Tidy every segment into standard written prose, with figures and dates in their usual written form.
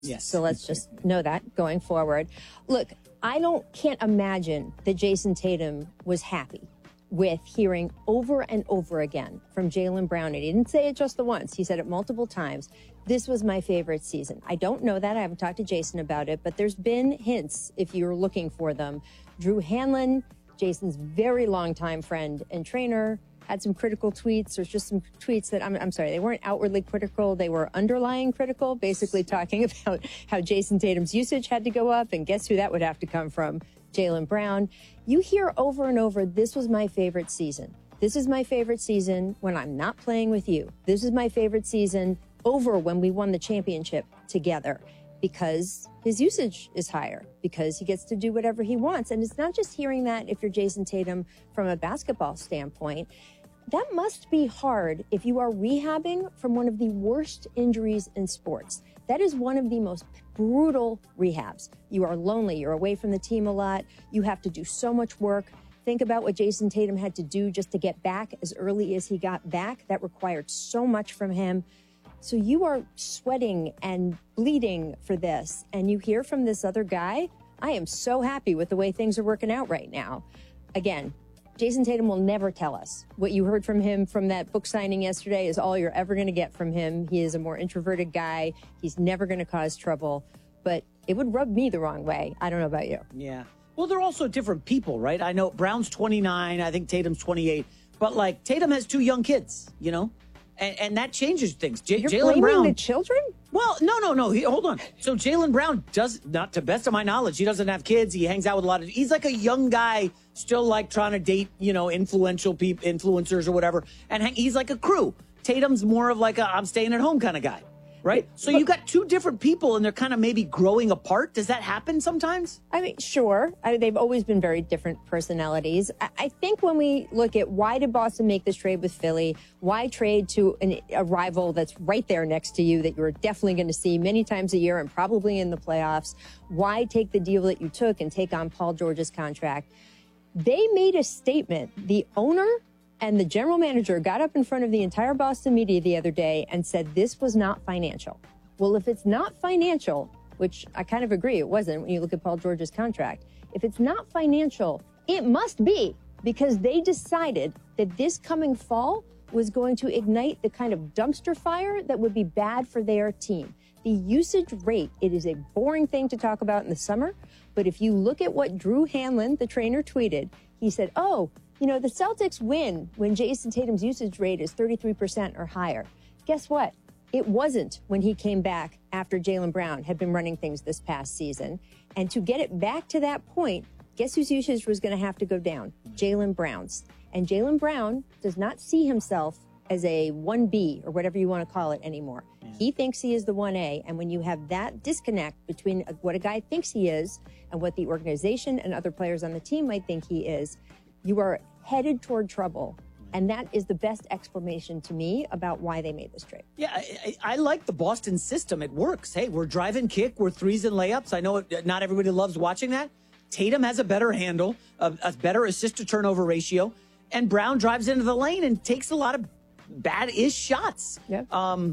Yes. So let's just know that going forward. Look, can't imagine that Jason Tatum was happy with hearing over and over again from Jaylen Brown. And he didn't say it just the once. He said it multiple times. This was my favorite season. I don't know that. I haven't talked to Jason about it, but there's been hints if you're looking for them. Drew Hanlon, Jason's very longtime friend and trainer, had some critical tweets. There's just some tweets that, I'm sorry, they weren't outwardly critical. They were underlying critical, basically talking about how Jason Tatum's usage had to go up. And guess who that would have to come from? Jaylen Brown. You hear over and over, this was my favorite season. This is my favorite season when I'm not playing with you. This is my favorite season over when we won the championship together, because his usage is higher, because he gets to do whatever he wants. And it's not just hearing that if you're Jason Tatum from a basketball standpoint. That must be hard if you are rehabbing from one of the worst injuries in sports. That is one of the most brutal rehabs. You are lonely. You're away from the team a lot. You have to do so much work. Think about what Jason Tatum had to do just to get back as early as he got back. That required so much from him. So you are sweating and bleeding for this. And you hear from this other guy, I am so happy with the way things are working out right now. Again, Jason Tatum will never tell us. What you heard from him from that book signing yesterday is all you're ever going to get from him. He is a more introverted guy. He's never going to cause trouble. But it would rub me the wrong way. I don't know about you. Yeah. Well, they're also different people, right? I know Brown's 29. I think Tatum's 28. But, like, Tatum has 2 young kids, you know? And that changes things. Jaylen Brown, the children? Well, no. Hold on. So Jaylen Brown does, not to best of my knowledge, he doesn't have kids. He hangs out with a lot of, he's like a young guy still like trying to date, you know, influencers or whatever. And he's like a crew. Tatum's more of like a I'm staying at home kind of guy. Right? So you got 2 different people and they're kind of maybe growing apart. Does that happen sometimes? I mean, sure. They've always been very different personalities. I think when we look at why did Boston make this trade with Philly, why trade to a rival that's right there next to you that you're definitely going to see many times a year and probably in the playoffs, why take the deal that you took and take on Paul George's contract? They made a statement. The owner and the general manager got up in front of the entire Boston media the other day and said this was not financial. Well, if it's not financial, which I kind of agree it wasn't when you look at Paul George's contract, if it's not financial, it must be, because they decided that this coming fall was going to ignite the kind of dumpster fire that would be bad for their team. The usage rate, it is a boring thing to talk about in the summer, but if you look at what Drew Hanlon, the trainer, tweeted, he said, you know, the Celtics win when Jason Tatum's usage rate is 33% or higher. Guess what? It wasn't when he came back after Jaylen Brown had been running things this past season. And to get it back to that point, guess whose usage was going to have to go down? Jaylen Brown's. And Jaylen Brown does not see himself as a 1B or whatever you want to call it anymore. Yeah. He thinks he is the 1A. And when you have that disconnect between what a guy thinks he is and what the organization and other players on the team might think he is, you are headed toward trouble. And that is the best explanation to me about why they made this trade. Yeah, I like the Boston system. It works. Hey, we're drive and kick. We're threes and layups. I know not everybody loves watching that. Tatum has a better handle, a better assist-to-turnover ratio. And Brown drives into the lane and takes a lot of bad-ish shots. Yep.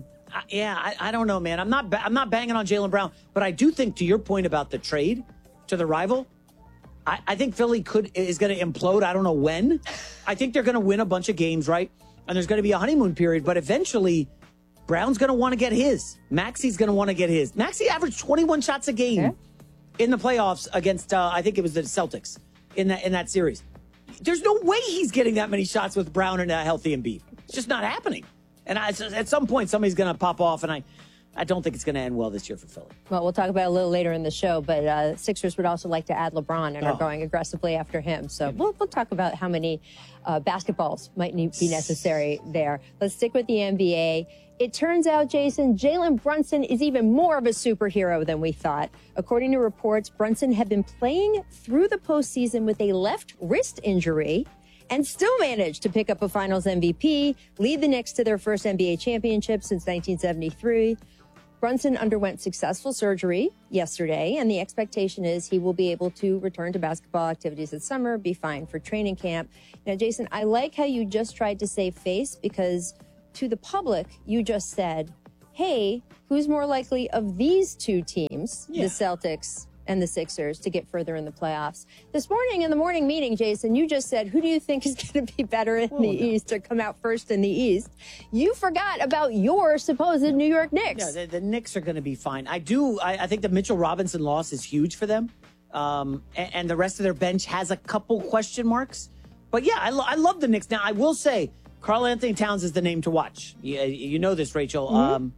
I don't know, man. I'm not banging on Jaylen Brown. But I do think, to your point about the trade to the rival, I think Philly is going to implode. I don't know when. I think they're going to win a bunch of games, right? And there's going to be a honeymoon period. But eventually, Brown's going to want to get his. Maxi's going to want to get his. Maxi averaged 21 shots a game in the playoffs against, I think it was the Celtics in that series. There's no way he's getting that many shots with Brown and a healthy Embiid. It's just not happening. And at some point, somebody's going to pop off, and I don't think it's going to end well this year for Philly. Well, we'll talk about it a little later in the show, but Sixers would also like to add LeBron and are going aggressively after him. So we'll talk about how many basketballs might be necessary there. Let's stick with the NBA. It turns out, Jason, Jalen Brunson is even more of a superhero than we thought. According to reports, Brunson had been playing through the postseason with a left wrist injury and still managed to pick up a Finals MVP, lead the Knicks to their first NBA championship since 1973. Brunson underwent successful surgery yesterday, and the expectation is he will be able to return to basketball activities this summer, be fine for training camp. Now, Jason, I like how you just tried to save face, because to the public, you just said, hey, who's more likely of these two teams, Yeah. the Celtics and the Sixers, to get further in the playoffs? This morning in the morning meeting, Jason, you just said, who do you think is going to be better in the East or come out first in the East? You forgot about your supposed New York Knicks. Yeah, the Knicks are going to be fine. I think the Mitchell Robinson loss is huge for them. And the rest of their bench has a couple question marks. But yeah, I love the Knicks. Now, I will say, Karl Anthony Towns is the name to watch. You know this, Rachel.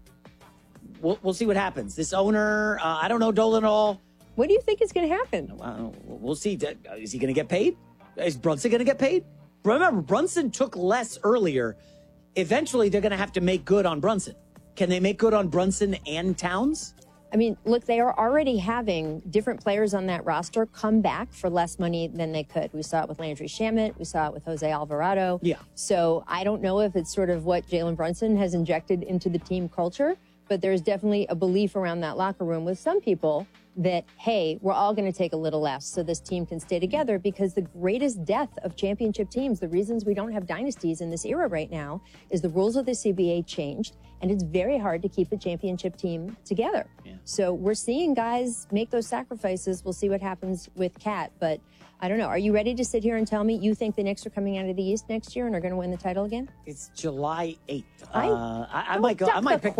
We'll see what happens. This owner, I don't know Dolan at all. What do you think is going to happen? We'll see. Is he going to get paid? Is Brunson going to get paid? Remember, Brunson took less earlier. Eventually, they're going to have to make good on Brunson. Can they make good on Brunson and Towns? I mean, look, they are already having different players on that roster come back for less money than they could. We saw it with Landry Shamet. We saw it with Jose Alvarado. Yeah. So I don't know if it's sort of what Jalen Brunson has injected into the team culture, but there's definitely a belief around that locker room with some people that, hey, we're all going to take a little less so this team can stay together, because the greatest death of championship teams, the reasons we don't have dynasties in this era right now, is the rules of the CBA changed, and it's very hard to keep a championship team together. Yeah. So we're seeing guys make those sacrifices. We'll see what happens with Cat, but I don't know. Are you ready to sit here and tell me you think the Knicks are coming out of the East next year and are going to win the title again? It's July 8th. I might go. I might pick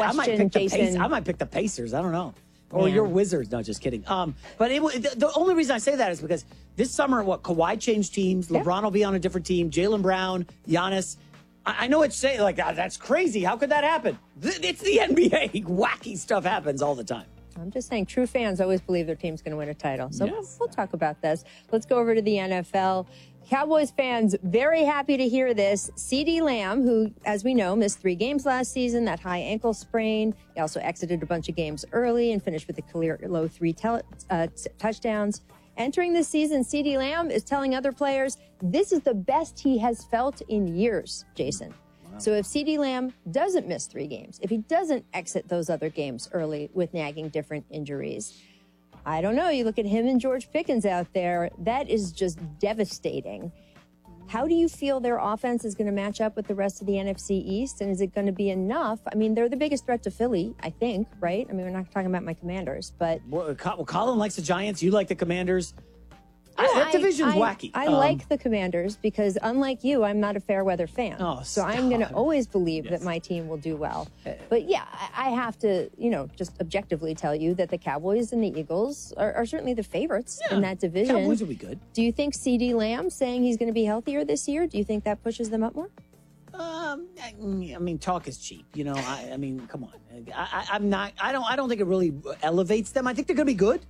the the Pacers. I don't know. Or your Wizards. No, just kidding. But the only reason I say that is because this summer, Kawhi changed teams. LeBron will be on a different team. Jaylen Brown, Giannis. I know it's saying like that's crazy. How could that happen? It's the NBA. Wacky stuff happens all the time. I'm just saying, true fans always believe their team's going to win a title. So we'll talk about this. Let's go over to the NFL. Cowboys fans very happy to hear this. CeeDee Lamb, who, as we know, missed 3 games last season, that high ankle sprain. He also exited a bunch of games early and finished with a career low 3 touchdowns. Entering this season, CeeDee Lamb is telling other players this is the best he has felt in years, Jason. Wow. So if CeeDee Lamb doesn't miss 3 games, if he doesn't exit those other games early with nagging different injuries, I don't know. You look at him and George Pickens out there, that is just devastating. How do you feel their offense is going to match up with the rest of the NFC East? And is it going to be enough? I mean, they're the biggest threat to Philly, I think, right? I mean, we're not talking about my Commanders, but... Well, Colin likes the Giants. You like the Commanders. That division's wacky. I like the Commanders because, unlike you, I'm not a fair weather fan. So I'm going to always believe that my team will do well. But yeah, I have to, just objectively tell you that the Cowboys and the Eagles are certainly the favorites in that division. Cowboys will be good. Do you think CeeDee Lamb saying he's going to be healthier this year, do you think that pushes them up more? I mean, talk is cheap. I mean, come on. I don't think it really elevates them. I think they're going to be good.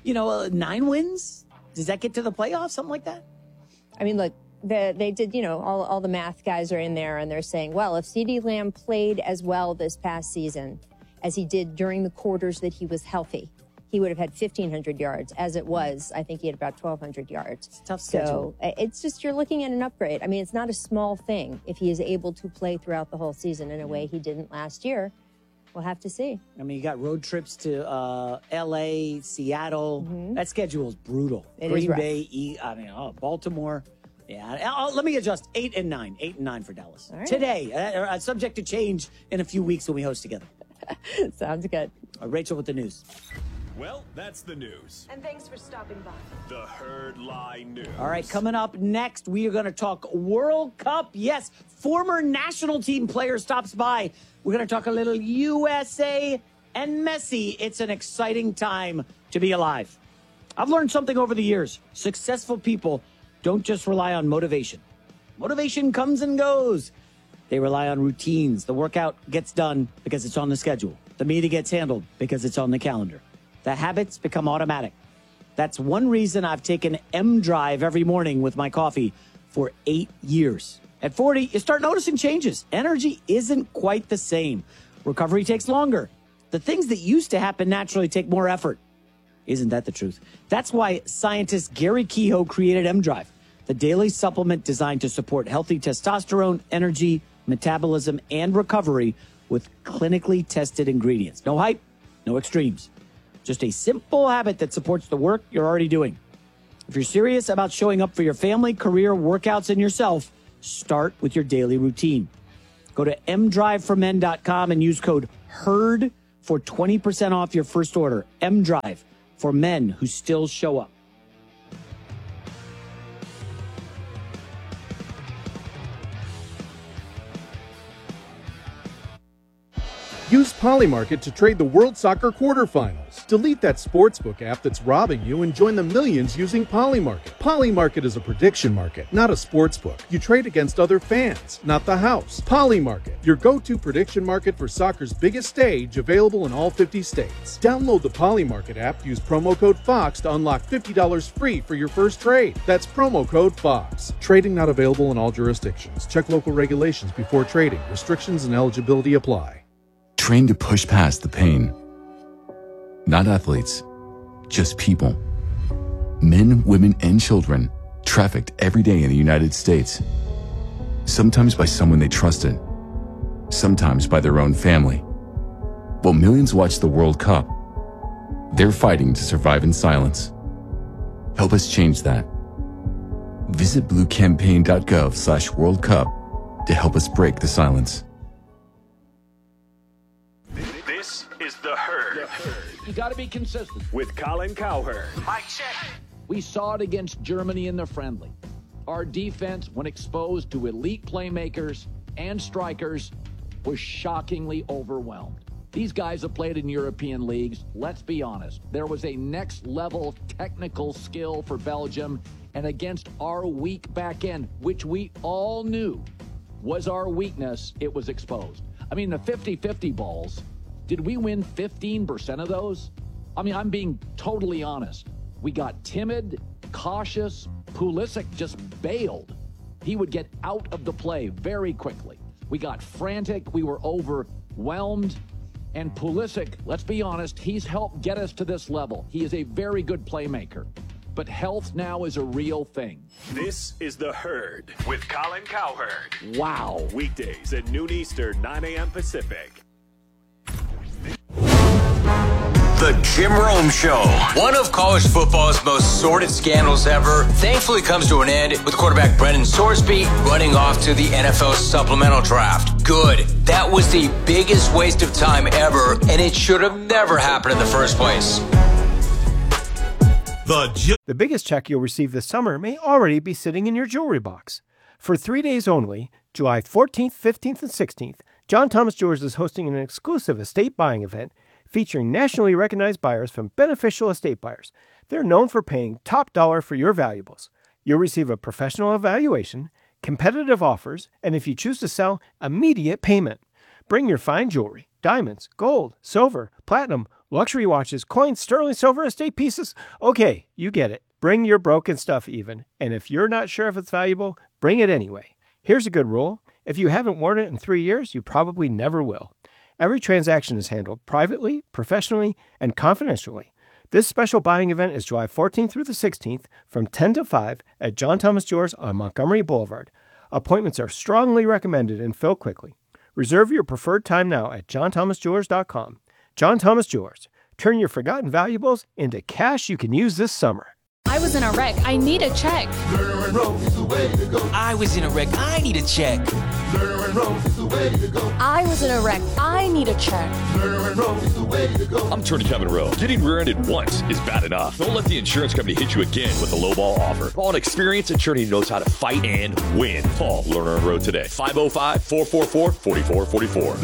9 wins. Does that get to the playoffs, something like that? I mean, look, they did, all the math guys are in there, and they're saying, well, if CeeDee Lamb played as well this past season as he did during the quarters that he was healthy, he would have had 1,500 yards. As it was, I think he had about 1,200 yards. It's a tough schedule. So it's just, you're looking at an upgrade. I mean, it's not a small thing if he is able to play throughout the whole season in a way he didn't last year. We'll have to see. I mean, you got road trips to L.A., Seattle. Mm-hmm. That schedule is brutal. Green Bay, Baltimore. Yeah. Let me adjust. 8-9. 8-9 for Dallas. Right. Today. Subject to change in a few weeks when we host together. Sounds good. Rachel with the news. Well, that's the news. And thanks for stopping by. The Herd Lie News. All right, coming up next, we are going to talk World Cup. Yes, former national team player stops by. We're going to talk a little USA and Messi. It's an exciting time to be alive. I've learned something over the years. Successful people don't just rely on motivation. Motivation comes and goes. They rely on routines. The workout gets done because it's on the schedule. The meeting gets handled because it's on the calendar. The habits become automatic. That's one reason I've taken M-Drive every morning with my coffee for 8 years. At 40, you start noticing changes. Energy isn't quite the same. Recovery takes longer. The things that used to happen naturally take more effort. Isn't that the truth? That's why scientist Gary Kehoe created M-Drive, the daily supplement designed to support healthy testosterone, energy, metabolism, and recovery with clinically tested ingredients. No hype, no extremes. Just a simple habit that supports the work you're already doing. If you're serious about showing up for your family, career, workouts, and yourself, start with your daily routine. Go to mdriveformen.com and use code HERD for 20% off your first order. M-Drive for men who still show up. Use Polymarket to trade the World Soccer quarterfinals. Delete that sportsbook app that's robbing you and join the millions using Polymarket. Polymarket is a prediction market, not a sportsbook. You trade against other fans, not the house. Polymarket, your go-to prediction market for soccer's biggest stage, available in all 50 states. Download the Polymarket app, use promo code FOX to unlock $50 free for your first trade. That's promo code FOX. Trading not available in all jurisdictions. Check local regulations before trading. Restrictions and eligibility apply. Train to push past the pain. Not athletes, just people. Men, women, and children trafficked every day in the United States. Sometimes by someone they trusted, sometimes by their own family. While millions watch the World Cup, they're fighting to survive in silence. Help us change that. Visit bluecampaign.gov/World Cup to help us break the silence. This is The Herd. You got to be consistent. With Colin Cowherd. Mike check. We saw it against Germany in the friendly. Our defense, when exposed to elite playmakers and strikers, was shockingly overwhelmed. These guys have played in European leagues. Let's be honest. There was a next-level technical skill for Belgium, and against our weak back end, which we all knew was our weakness, it was exposed. I mean, the 50-50 balls, did we win 15% of those? I mean, I'm being totally honest. We got timid, cautious. Pulisic just bailed. He would get out of the play very quickly. We got frantic. We were overwhelmed. And Pulisic, let's be honest, he's helped get us to this level. He is a very good playmaker. But health now is a real thing. This is The Herd with Colin Cowherd. Wow. Weekdays at noon Eastern, 9 a.m. Pacific. The Jim Rome Show. One of college football's most sordid scandals ever thankfully comes to an end with quarterback Brendan Sorsby running off to the NFL supplemental draft. Good. That was the biggest waste of time ever, and it should have never happened in the first place. The biggest check you'll receive this summer may already be sitting in your jewelry box. For 3 days only, July 14th, 15th, and 16th, John Thomas Jewelers is hosting an exclusive estate buying event featuring nationally recognized buyers from Beneficial Estate Buyers. They're known for paying top dollar for your valuables. You'll receive a professional evaluation, competitive offers, and if you choose to sell, immediate payment. Bring your fine jewelry, diamonds, gold, silver, platinum, luxury watches, coins, sterling silver, estate pieces. Okay, you get it. Bring your broken stuff even. And if you're not sure if it's valuable, bring it anyway. Here's a good rule. If you haven't worn it in 3 years, you probably never will. Every transaction is handled privately, professionally, and confidentially. This special buying event is July 14th through the 16th from 10 to 5 at John Thomas Jewelers on Montgomery Boulevard. Appointments are strongly recommended and fill quickly. Reserve your preferred time now at johnthomasjewelers.com. John Thomas Jewelers. Turn your forgotten valuables into cash you can use this summer. I was in a wreck. I need a check. I was in a wreck. I need a check. I was in a wreck. I need a check. I'm Tony Kevin Rowe. Getting rear-ended once is bad enough. Don't let the insurance company hit you again with a lowball offer. Call an experienced attorney who knows how to fight and win. Call Lerner and Rowe today. 505-444-4444.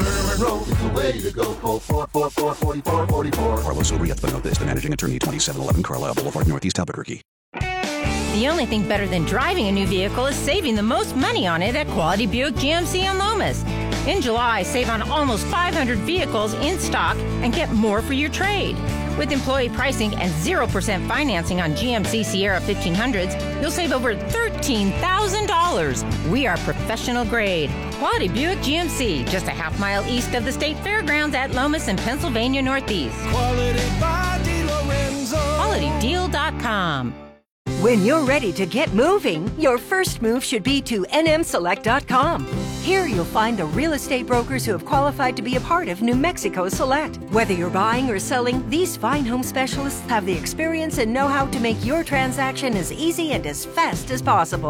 Carlos Urias-Benotes, the managing attorney, 2711 Carlisle Boulevard, Northeast Albuquerque. The only thing better than driving a new vehicle is saving the most money on it at Quality Buick GMC on Lomas. In July, save on almost 500 vehicles in stock and get more for your trade. With employee pricing and 0% financing on GMC Sierra 1500s, you'll save over $13,000. We are professional grade. Quality Buick GMC, just a half mile east of the State Fairgrounds at Lomas in Pennsylvania Northeast. Quality by DiLorenzo. QualityDeal.com. When you're ready to get moving, your first move should be to nmselect.com. Here you'll find the real estate brokers who have qualified to be a part of New Mexico Select. Whether you're buying or selling, these fine home specialists have the experience and know-how to make your transaction as easy and as fast as possible.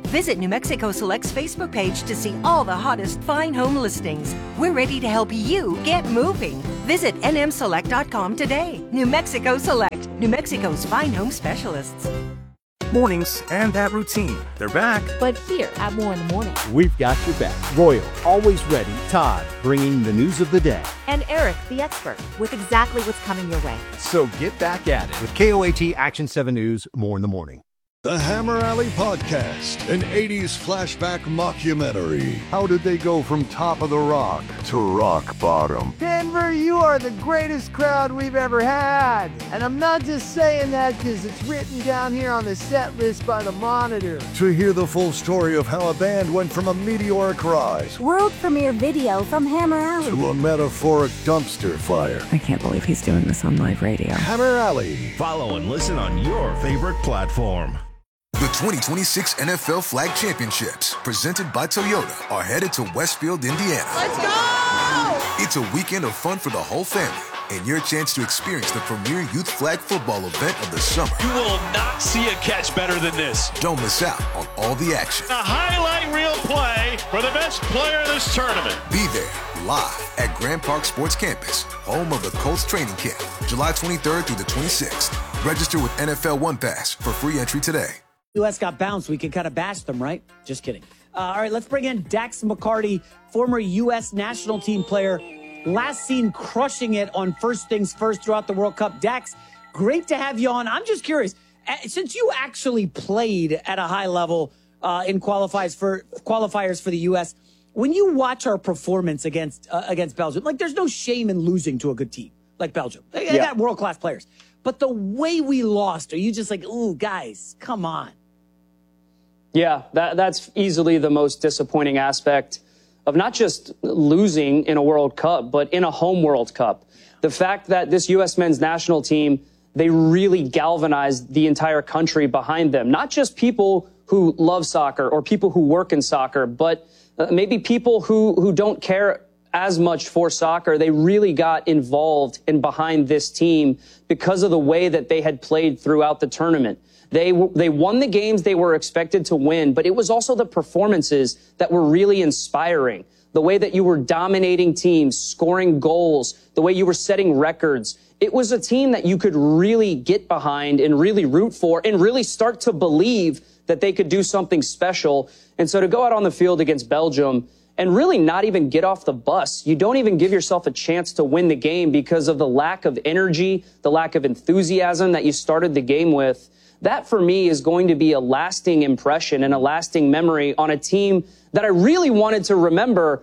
Visit New Mexico Select's Facebook page to see all the hottest fine home listings. We're ready to help you get moving. Visit nmselect.com today. New Mexico Select, New Mexico's fine home specialists. Mornings and that routine. They're back. But here at More in the Morning. We've got your back. Royal, always ready. Todd, bringing the news of the day. And Eric, the expert, with exactly what's coming your way. So get back at it with KOAT Action 7 News, More in the Morning. The Hammer Alley Podcast, an 80s flashback mockumentary. How did they go from top of the rock to rock bottom? Denver, you are the greatest crowd we've ever had. And I'm not just saying that because it's written down here on the set list by the Monitor. To hear the full story of how a band went from a meteoric rise, world premiere video from Hammer Alley, to a metaphoric dumpster fire. I can't believe he's doing this on live radio. Hammer Alley. Follow and listen on your favorite platform. The 2026 NFL Flag Championships, presented by Toyota, are headed to Westfield, Indiana. Let's go! It's a weekend of fun for the whole family, and your chance to experience the premier youth flag football event of the summer. You will not see a catch better than this. Don't miss out on all the action. A highlight reel play for the best player in this tournament. Be there, live at Grand Park Sports Campus, home of the Colts training camp, July 23rd through the 26th. Register with NFL One Pass for free entry today. U.S. got bounced. We can kind of bash them, right? Just kidding. All right, let's bring in Dax McCarty, former U.S. national team player, last seen crushing it on First Things First throughout the World Cup. Dax, great to have you on. I'm just curious, since you actually played at a high level in qualifiers for the U.S., when you watch our performance against Belgium, like there's no shame in losing to a good team like Belgium. They got world-class players. But the way we lost, are you just like, ooh, guys, come on? Yeah, that's easily the most disappointing aspect of not just losing in a World Cup, but in a home World Cup. The fact that this U.S. men's national team, they really galvanized the entire country behind them. Not just people who love soccer or people who work in soccer, but maybe people who don't care as much for soccer. They really got involved and behind this team because of the way that they had played throughout the tournament. They won the games they were expected to win, but it was also the performances that were really inspiring. The way that you were dominating teams, scoring goals, the way you were setting records. It was a team that you could really get behind and really root for and really start to believe that they could do something special. And so to go out on the field against Belgium and really not even get off the bus, you don't even give yourself a chance to win the game because of the lack of energy, the lack of enthusiasm that you started the game with. That, for me, is going to be a lasting impression and a lasting memory on a team that I really wanted to remember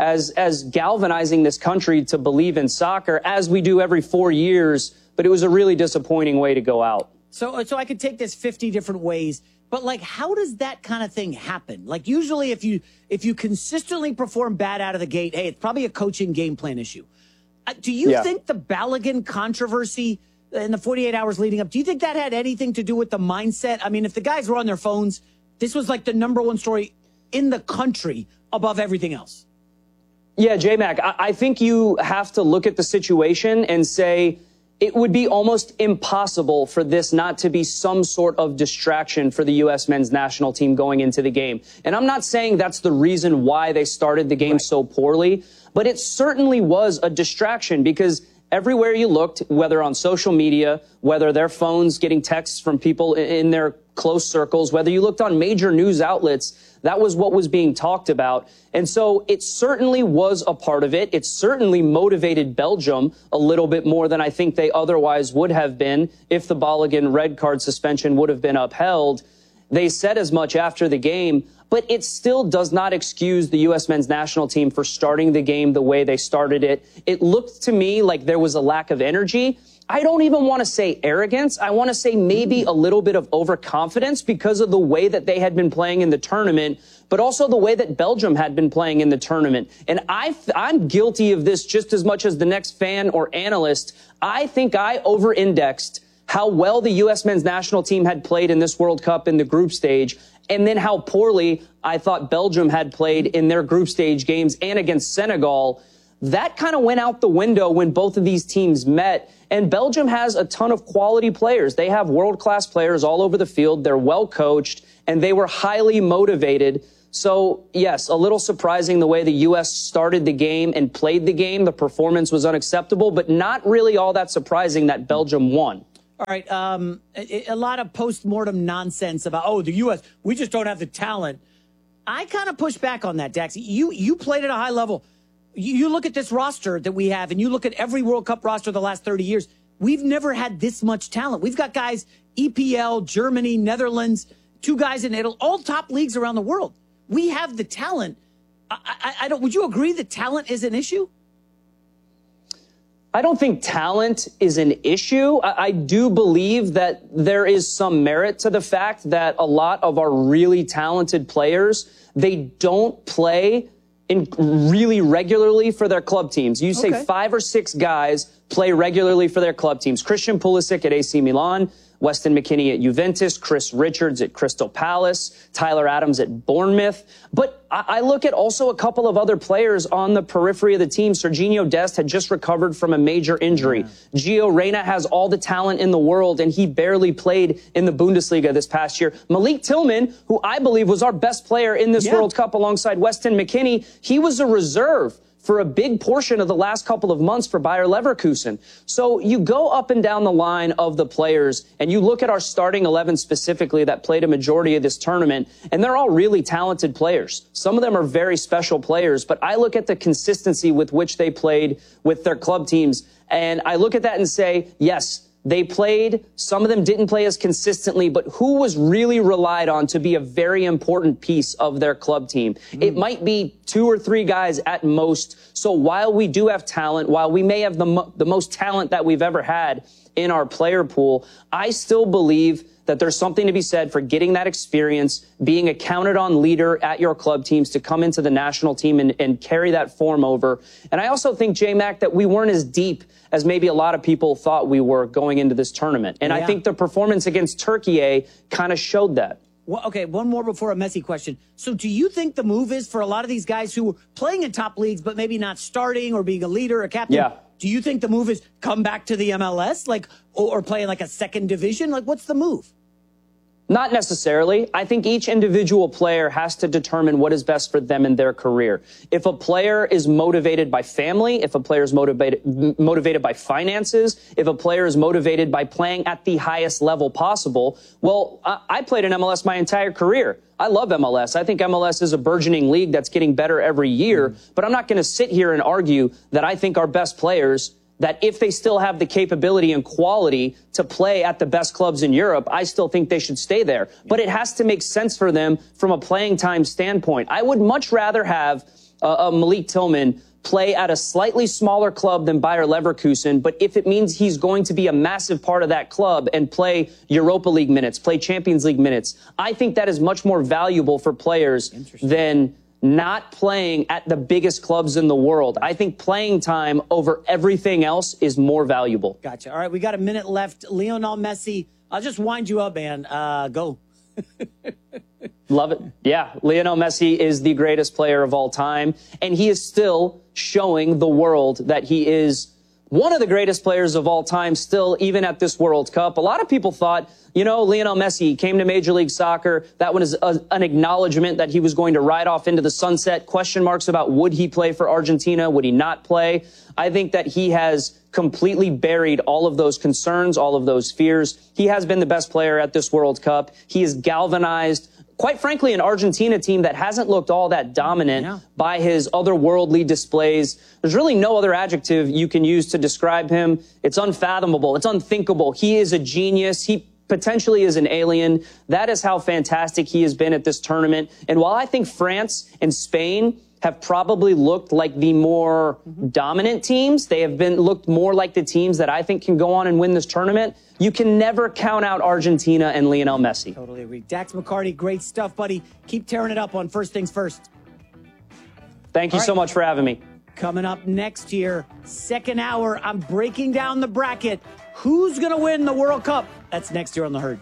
as galvanizing this country to believe in soccer, as we do every 4 years. But it was a really disappointing way to go out. So I could take this 50 different ways, but like, how does that kind of thing happen? Like, usually if you consistently perform bad out of the gate, hey, it's probably a coaching game plan issue. Do you think the Balogun controversy in the 48 hours leading up, do you think that had anything to do with the mindset? I mean, if the guys were on their phones, this was like the #1 story in the country above everything else. Yeah, J-Mac, I think you have to look at the situation and say it would be almost impossible for this not to be some sort of distraction for the U.S. men's national team going into the game. And I'm not saying that's the reason why they started the game so poorly, but it certainly was a distraction because everywhere you looked, whether on social media, whether their phones getting texts from people in their close circles, whether you looked on major news outlets, that was what was being talked about. And so it certainly was a part of it. It certainly motivated Belgium a little bit more than I think they otherwise would have been if the Balogun red card suspension would have been upheld. They said as much after the game, but it still does not excuse the U.S. men's national team for starting the game the way they started it. It looked to me like there was a lack of energy. I don't even want to say arrogance. I want to say maybe a little bit of overconfidence because of the way that they had been playing in the tournament, but also the way that Belgium had been playing in the tournament. And I'm guilty of this just as much as the next fan or analyst. I think I over-indexed how well the U.S. men's national team had played in this World Cup in the group stage, and then how poorly I thought Belgium had played in their group stage games and against Senegal. That kind of went out the window when both of these teams met. And Belgium has a ton of quality players. They have world-class players all over the field. They're well coached. and they were highly motivated. So, yes, a little surprising the way the U.S. started the game and played the game. The performance was unacceptable, but not really all that surprising that Belgium won. All right. A lot of post-mortem nonsense about, the U.S., we just don't have the talent. I kind of push back on that, Dax. You played at a high level. You look at this roster that we have, and you look at every World Cup roster the last 30 years. We've never had this much talent. We've got guys, EPL, Germany, Netherlands, 2 guys in Italy, all top leagues around the world. We have the talent. I don't. Would you agree that talent is an issue? I don't think talent is an issue. I do believe that there is some merit to the fact that a lot of our really talented players, they don't play in really regularly for their club teams. You say 5 or 6 guys play regularly for their club teams. Christian Pulisic at AC Milan, Weston McKennie at Juventus, Chris Richards at Crystal Palace, Tyler Adams at Bournemouth. But I look at also a couple of other players on the periphery of the team. Serginho Dest had just recovered from a major injury. Gio Reyna has all the talent in the world, and he barely played in the Bundesliga this past year. Malik Tillman, who I believe was our best player in this World Cup alongside Weston McKennie, he was a reserve for a big portion of the last couple of months for Bayer Leverkusen. So you go up and down the line of the players, and you look at our starting 11 specifically that played a majority of this tournament, and they're all really talented players. Some of them are very special players, but I look at the consistency with which they played with their club teams, and I look at that and say, yes, they played. Some of them didn't play as consistently, but who was really relied on to be a very important piece of their club team? It might be 2 or 3 guys at most. So while we do have talent, while we may have the most talent that we've ever had in our player pool, I still believe that there's something to be said for getting that experience, being a counted-on leader at your club teams to come into the national team and carry that form over. And I also think, J-Mac, that we weren't as deep as maybe a lot of people thought we were going into this tournament. And I think the performance against Turkey kind of showed that. Well, okay, one more before a messy question. So do you think the move is for a lot of these guys who were playing in top leagues but maybe not starting or being a leader, a captain? Yeah. Do you think the move is come back to the MLS, or play in a second division? What's the move? Not necessarily. I think each individual player has to determine what is best for them in their career. If a player is motivated by family, if a player is motivated by finances, if a player is motivated by playing at the highest level possible, well, I played in MLS my entire career. I love MLS. I think MLS is a burgeoning league that's getting better every year, but I'm not going to sit here and argue that I think our best players, that if they still have the capability and quality to play at the best clubs in Europe, I still think they should stay there. But it has to make sense for them from a playing time standpoint. I would much rather have Malik Tillman play at a slightly smaller club than Bayer Leverkusen, but if it means he's going to be a massive part of that club and play Europa League minutes, play Champions League minutes, I think that is much more valuable for players than not playing at the biggest clubs in the world. I think playing time over everything else is more valuable. Gotcha. All right, we got a minute left. Lionel Messi, I'll just wind you up, man. Go. Love it. Yeah, Lionel Messi is the greatest player of all time, and he is still showing the world that he is one of the greatest players of all time still, even at this World Cup. A lot of people thought, Lionel Messi came to Major League Soccer. That one is an acknowledgement that he was going to ride off into the sunset. Question marks about would he play for Argentina? Would he not play? I think that he has completely buried all of those concerns, all of those fears. He has been the best player at this World Cup. He has galvanized, quite frankly, an Argentina team that hasn't looked all that dominant by his otherworldly displays. There's really no other adjective you can use to describe him. It's unfathomable. It's unthinkable. He is a genius. He potentially is an alien. That is how fantastic he has been at this tournament. And while I think France and Spain have probably looked like the more dominant teams, they have looked more like the teams that I think can go on and win this tournament. You can never count out Argentina and Lionel Messi. Totally agree. Dax McCarty, great stuff, buddy. Keep tearing it up on First Things First. Thank you so much for having me. Coming up next year, second hour, I'm breaking down the bracket. Who's going to win the World Cup? That's next year on The Herd.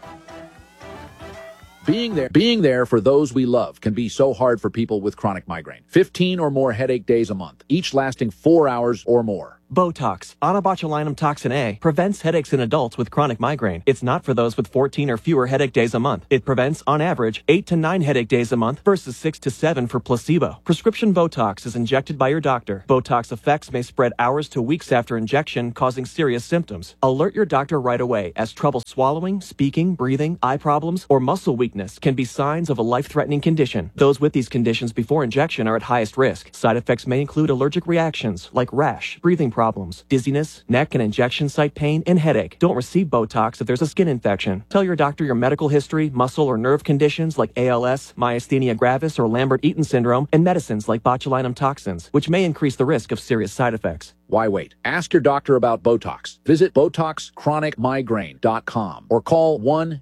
Being there for those we love can be so hard for people with chronic migraine. 15 or more headache days a month, each lasting 4 hours or more. Botox, onabotulinum toxin A, prevents headaches in adults with chronic migraine. It's not for those with 14 or fewer headache days a month. It prevents, on average, 8 to 9 headache days a month versus 6 to 7 for placebo. Prescription Botox is injected by your doctor. Botox effects may spread hours to weeks after injection, causing serious symptoms. Alert your doctor right away, as trouble swallowing, speaking, breathing, eye problems, or muscle weakness can be signs of a life-threatening condition. Those with these conditions before injection are at highest risk. Side effects may include allergic reactions like rash, breathing problems, dizziness, neck and injection site pain, and headache. Don't receive Botox if there's a skin infection. Tell your doctor your medical history, muscle or nerve conditions like ALS, myasthenia gravis, or Lambert-Eaton syndrome, and medicines like botulinum toxins, which may increase the risk of serious side effects. Why wait? Ask your doctor about Botox. Visit BotoxChronicMigraine.com or call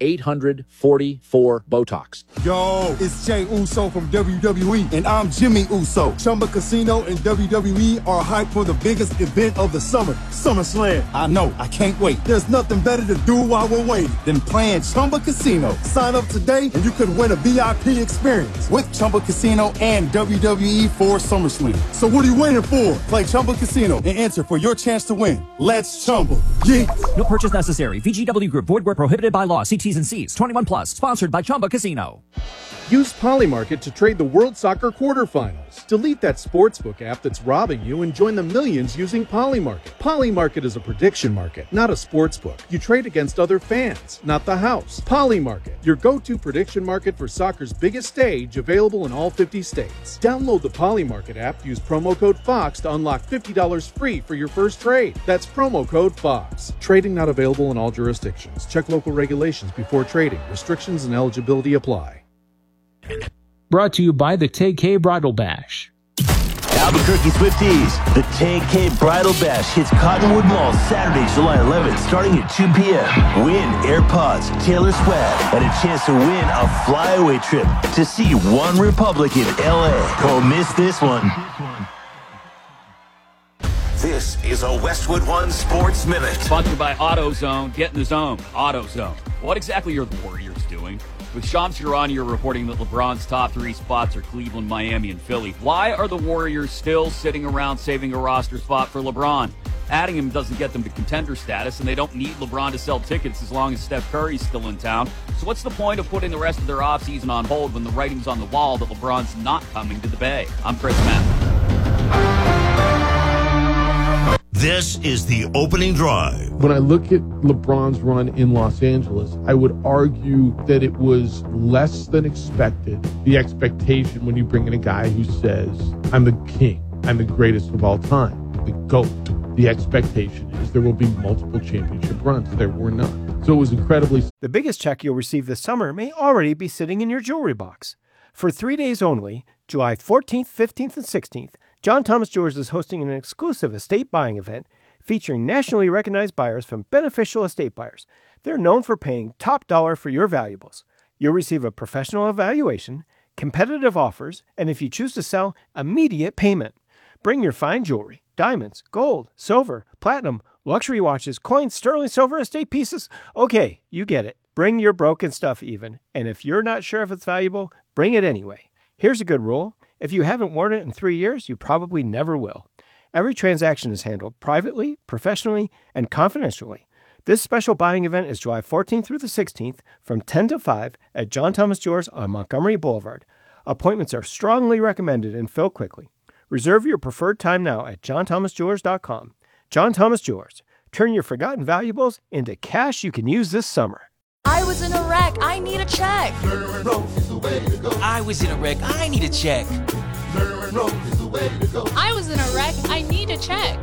1-800-44-BOTOX. Yo, it's Jey Uso from WWE, and I'm Jimmy Uso. Chumba Casino and WWE are hyped for the biggest event of the summer, SummerSlam. I know, I can't wait. There's nothing better to do while we're waiting than playing Chumba Casino. Sign up today and you could win a VIP experience with Chumba Casino and WWE for SummerSlam. So what are you waiting for? Play Chumba Casino and enter for your chance to win. Let's Chumba. Yeah. No purchase necessary. VGW Group. Void where prohibited by law. See T's and C's. 21 plus. Sponsored by Chumba Casino. Use Polymarket to trade the World Soccer quarterfinals. Delete that sportsbook app that's robbing you and join the millions using Polymarket. Polymarket is a prediction market, not a sportsbook. You trade against other fans, not the house. Polymarket, your go-to prediction market for soccer's biggest stage, available in all 50 states. Download the Polymarket app, use promo code FOX to unlock $50 free for your first trade. That's promo code FOX. Trading not available in all jurisdictions. Check local regulations before trading. Restrictions and eligibility apply. Brought to you by the Tay-K Bridal Bash. Albuquerque Swifties, the Tay-K Bridal Bash hits Cottonwood Mall Saturday, July 11th, starting at 2 p.m. Win AirPods, Taylor Swift, and a chance to win a flyaway trip to see One Republic in L.A. Don't miss this one. This is a Westwood One Sports Minute. Sponsored by AutoZone. Get in the zone. AutoZone. What exactly are the Warriors doing? With Shams Charania, you're reporting that LeBron's top 3 spots are Cleveland, Miami, and Philly. Why are the Warriors still sitting around saving a roster spot for LeBron? Adding him doesn't get them to contender status, and they don't need LeBron to sell tickets as long as Steph Curry's still in town. So what's the point of putting the rest of their offseason on hold when the writing's on the wall that LeBron's not coming to the Bay? I'm Chris Matt. This is the opening drive. When I look at LeBron's run in Los Angeles, I would argue that it was less than expected. The expectation when you bring in a guy who says, I'm the king, I'm the greatest of all time, the GOAT. The expectation is there will be multiple championship runs. There were none. So it was incredibly... The biggest check you'll receive this summer may already be sitting in your jewelry box. For 3 days only, July 14th, 15th, and 16th, John Thomas Jewelers is hosting an exclusive estate buying event featuring nationally recognized buyers from Beneficial Estate Buyers. They're known for paying top dollar for your valuables. You'll receive a professional evaluation, competitive offers, and if you choose to sell, immediate payment. Bring your fine jewelry, diamonds, gold, silver, platinum, luxury watches, coins, sterling silver, estate pieces. Okay, you get it. Bring your broken stuff even, and if you're not sure if it's valuable, bring it anyway. Here's a good rule. If you haven't worn it in 3 years, you probably never will. Every transaction is handled privately, professionally, and confidentially. This special buying event is July 14th through the 16th from 10 to 5 at John Thomas Jewelers on Montgomery Boulevard. Appointments are strongly recommended and fill quickly. Reserve your preferred time now at johnthomasjewelers.com. John Thomas Jewelers. Turn your forgotten valuables into cash you can use this summer. I was in a wreck. I need a check. I was in a wreck. I need a check. I was in a wreck. I need a check.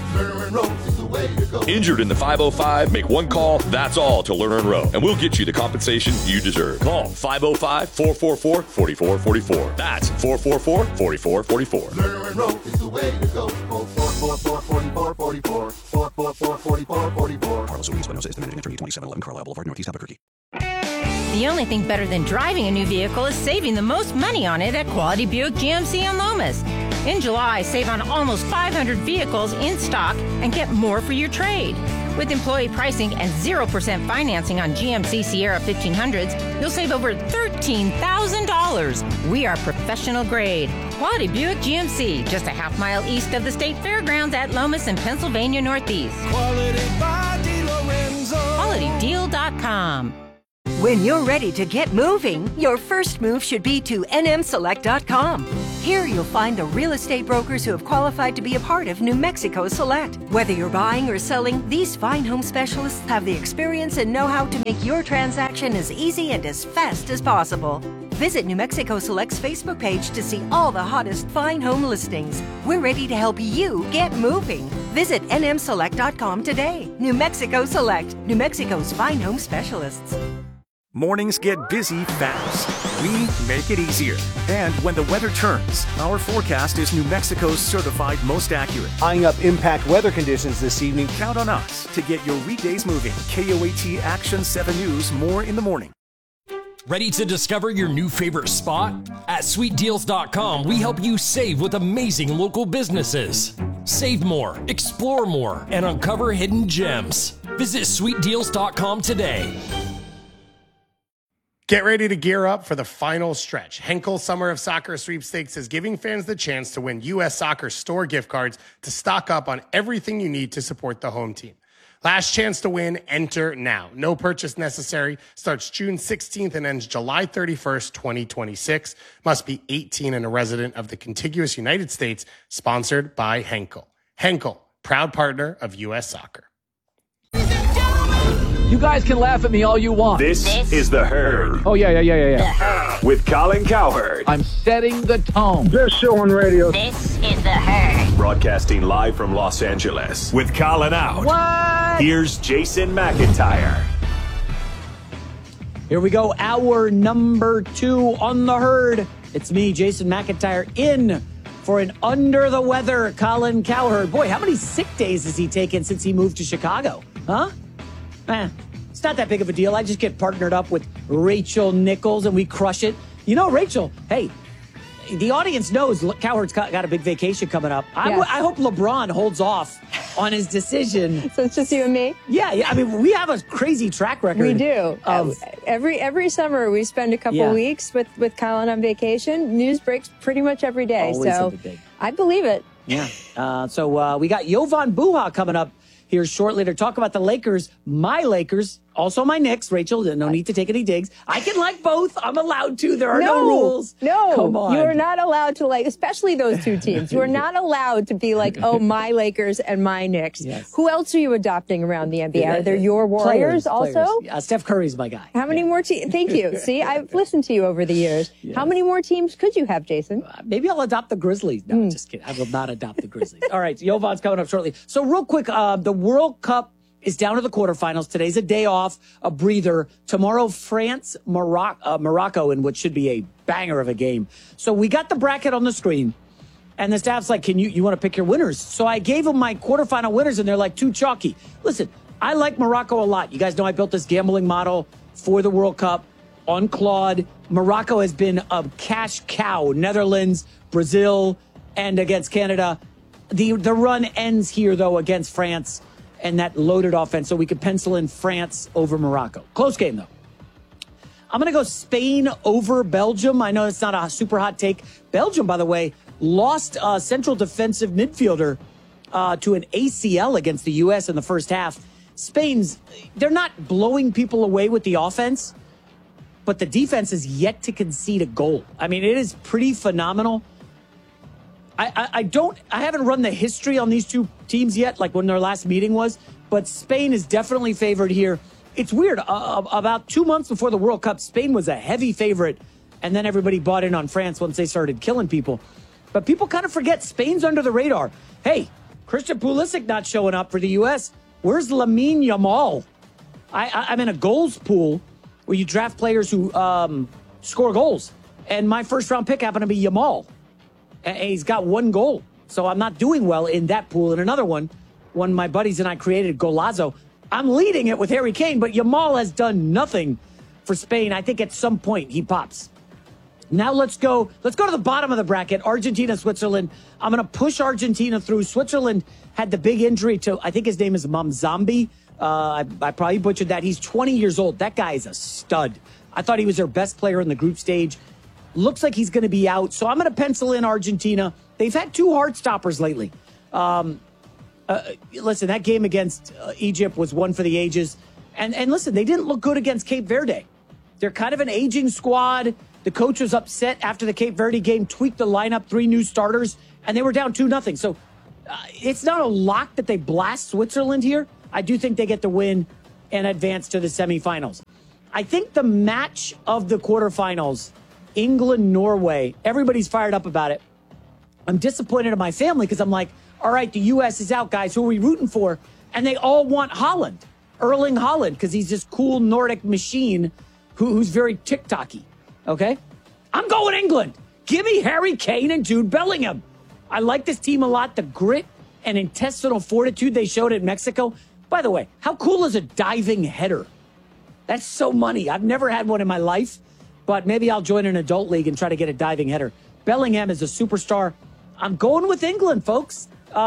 Injured in the 505? Make one call, that's all, to Lerner & Rowe, and we'll get you the compensation you deserve. Call 505-444-4444. That's 444-4444. Lerner & Rowe is the way to go. 444-4444. 444-4444. Carlos Ruiz-Espinosa is the managing attorney, 2711 Carlisle Boulevard, Northeast Albuquerque. The only thing better than driving a new vehicle is saving the most money on it at Quality Buick GMC on Lomas. In July, save on almost 500 vehicles in stock and get more for your trade. With employee pricing and 0% financing on GMC Sierra 1500s, you'll save over $13,000. We are professional grade. Quality Buick GMC, just a half mile east of the State Fairgrounds at Lomas in Pennsylvania Northeast. Quality by DeLorenzo. QualityDeal.com. When you're ready to get moving, your first move should be to nmselect.com. Here you'll find the real estate brokers who have qualified to be a part of New Mexico Select. Whether you're buying or selling, these fine home specialists have the experience and know-how to make your transaction as easy and as fast as possible. Visit New Mexico Select's Facebook page to see all the hottest fine home listings. We're ready to help you get moving. Visit nmselect.com today. New Mexico Select, New Mexico's fine home specialists. Mornings get busy fast. We make it easier. And when the weather turns, our forecast is New Mexico's certified most accurate. Eyeing up impact weather conditions this evening. Count on us to get your weekdays moving. KOAT Action 7 News, more in the morning. Ready to discover your new favorite spot? At SweetDeals.com, we help you save with amazing local businesses. Save more, explore more, and uncover hidden gems. Visit SweetDeals.com today. Get ready to gear up for the final stretch. Henkel Summer of Soccer Sweepstakes is giving fans the chance to win U.S. Soccer store gift cards to stock up on everything you need to support the home team. Last chance to win, enter now. No purchase necessary. Starts June 16th and ends July 31st, 2026. Must be 18 and a resident of the contiguous United States. Sponsored by Henkel. Henkel, proud partner of U.S. Soccer. You guys can laugh at me all you want. This is The Herd. Oh, yeah. With Colin Cowherd. I'm setting the tone. Best show on radio. This is The Herd. Broadcasting live from Los Angeles. With Colin out. What? Here's Jason McIntyre. Here we go. Hour number 2 on The Herd. It's me, Jason McIntyre, in for an under-the-weather Colin Cowherd. Boy, how many sick days has he taken since he moved to Chicago? Huh? It's not that big of a deal. I just get partnered up with Rachel Nichols and we crush it. You know, Rachel, hey, the audience knows Cowherd's got a big vacation coming up. Yes. I hope LeBron holds off on his decision. So it's just you and me? Yeah. I mean, we have a crazy track record. We do. Every summer we spend a couple weeks with Colin on vacation. News breaks pretty much every day. Always so I believe it. Yeah. So we got Jovan Buha coming up here shortly to talk about the Lakers, my Lakers, also my Knicks. Rachel, no need to take any digs. I can like both. I'm allowed to. There are no rules. No, come on. You are not allowed to like, especially those two teams. You are not allowed to be like, oh, my Lakers and my Knicks. Yes. Who else are you adopting around the NBA? Are there your Warriors also? Steph Curry's my guy. How many more teams? Thank you. See, I've listened to you over the years. Yes. How many more teams could you have, Jason? Maybe I'll adopt the Grizzlies. No, just kidding. I will not adopt the Grizzlies. All right, Jovan's coming up shortly. So real quick, the World Cup is down to the quarterfinals. Today's a day off, a breather. Tomorrow, France, Morocco, in what should be a banger of a game. So we got the bracket on the screen, and the staff's like, you want to pick your winners? So I gave them my quarterfinal winners, and they're like, too chalky. Listen, I like Morocco a lot. You guys know I built this gambling model for the World Cup on Claude. Morocco has been a cash cow. Netherlands, Brazil, and against Canada. The run ends here, though, against France and that loaded offense, so we could pencil in France over Morocco. Close game, though. I'm going to go Spain over Belgium. I know it's not a super hot take. Belgium, by the way, lost a central defensive midfielder to an ACL against the U.S. in the first half. They're not blowing people away with the offense, but the defense is yet to concede a goal. I mean, it is pretty phenomenal. I haven't run the history on these two teams yet, like when their last meeting was, but Spain is definitely favored here. It's weird. About 2 months before the World Cup, Spain was a heavy favorite, and then everybody bought in on France once they started killing people. But people kind of forget Spain's under the radar. Hey, Christian Pulisic not showing up for the U.S. Where's Lamine Yamal? I'm in a goals pool where you draft players who score goals, and my first-round pick happened to be Yamal. And he's got 1 goal. So I'm not doing well in that pool. And another one my buddies and I created, Golazo, I'm leading it with Harry Kane, but Yamal has done nothing for Spain. I think at some point he pops. Now let's go to the bottom of the bracket, Argentina, Switzerland. I'm going to push Argentina through. Switzerland had the big injury to, I think his name is Mamzambi, I probably butchered that. He's 20 years old. That guy is a stud. I thought he was their best player in the group stage. Looks like he's going to be out. So I'm going to pencil in Argentina. They've had 2 hard stoppers lately. Listen, that game against Egypt was one for the ages. And listen, they didn't look good against Cape Verde. They're kind of an aging squad. The coach was upset after the Cape Verde game, tweaked the lineup, 3 new starters, and they were down 2-0. So it's not a lock that they blast Switzerland here. I do think they get the win and advance to the semifinals. I think the match of the quarterfinals, England-Norway, everybody's fired up about it. I'm disappointed in my family because I'm like, all right, the U.S. is out, guys. Who are we rooting for? And they all want Haaland, Erling Haaland, because he's this cool Nordic machine who's very TikTok-y, okay? I'm going England. Give me Harry Kane and Jude Bellingham. I like this team a lot. The grit and intestinal fortitude they showed at Mexico. By the way, how cool is a diving header? That's so money. I've never had one in my life, but maybe I'll join an adult league and try to get a diving header. Bellingham is a superstar. I'm going with England, folks.